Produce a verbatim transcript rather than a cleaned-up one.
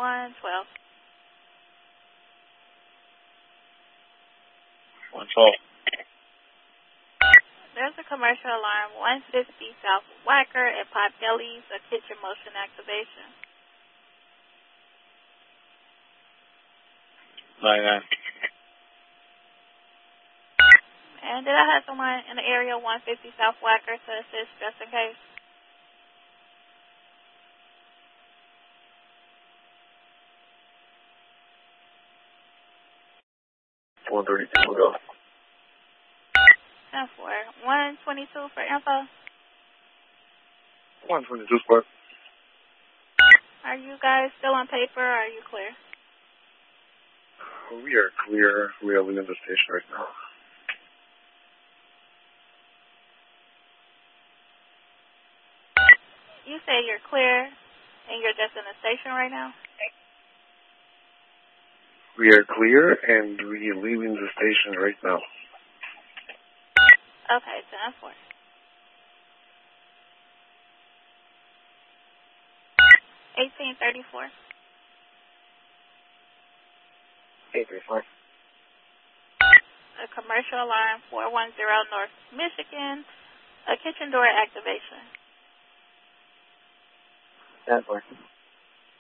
one twelve. one twelve. There's a commercial alarm, one fifty South Wacker at Potbelly's, a kitchen motion activation. nine nine. And did I have someone in the area, one fifty South Wacker, to assist just in case? one thirty-two, we'll go. ten four. one twenty-two for info. one twenty-two square. Are you guys still on paper or are you clear? We are clear. We are leaving the station right now. You say you're clear and you're just in the station right now? We are clear and we are leaving the station right now. Okay, ten four. eighteen thirty-four. eight three four. A commercial alarm, four one zero North Michigan, a kitchen door activation. ten four.